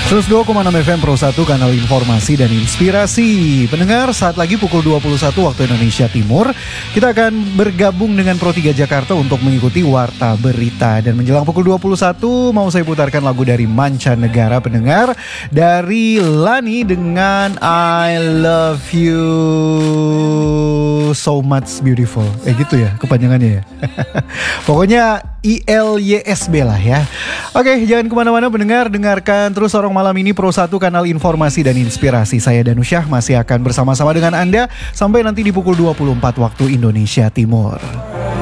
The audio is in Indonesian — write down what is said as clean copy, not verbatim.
102,6 FM Pro 1, kanal informasi dan inspirasi. Pendengar, saat lagi pukul 21 waktu Indonesia Timur, kita akan bergabung dengan Pro 3 Jakarta untuk mengikuti Warta Berita. Dan menjelang pukul 21, mau saya putarkan lagu dari mancanegara, pendengar, dari Lani dengan I Love You So Much Beautiful. Gitu ya kepanjangannya ya. Pokoknya ILYSB lah ya. Oke, jangan kemana-mana pendengar, dengarkan terus Orang Malam ini Pro 1, kanal informasi dan inspirasi. Saya Danusyah masih akan bersama-sama dengan Anda sampai nanti di pukul 24 waktu Indonesia Timur.